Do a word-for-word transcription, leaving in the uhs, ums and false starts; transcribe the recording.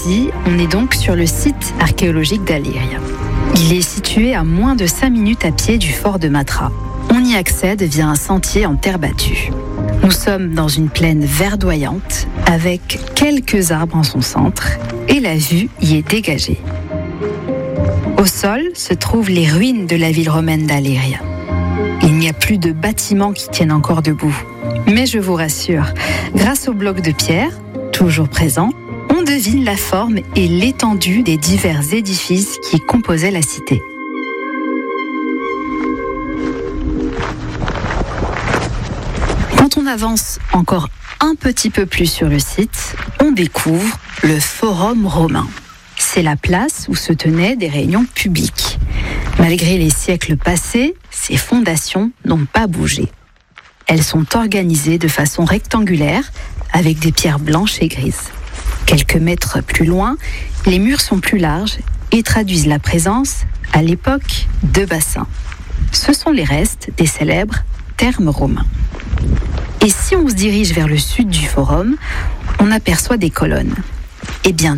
Ici, on est donc sur le site archéologique d'Aléria. Il est situé à moins de cinq minutes à pied du fort de Matra. On y accède via un sentier en terre battue. Nous sommes dans une plaine verdoyante avec quelques arbres en son centre et la vue y est dégagée. Au sol se trouvent les ruines de la ville romaine d'Aléria. Il n'y a plus de bâtiments qui tiennent encore debout. Mais je vous rassure, grâce aux blocs de pierre, toujours présents, on devine la forme et l'étendue des divers édifices qui composaient la cité. Quand on avance encore un petit peu plus sur le site, on découvre le Forum romain. C'est la place où se tenaient des réunions publiques. Malgré les siècles passés, ces fondations n'ont pas bougé. Elles sont organisées de façon rectangulaire avec des pierres blanches et grises. Quelques mètres plus loin, les murs sont plus larges et traduisent la présence, à l'époque, de bassins. Ce sont les restes des célèbres thermes romains. Et si on se dirige vers le sud du forum, on aperçoit des colonnes. Eh bien,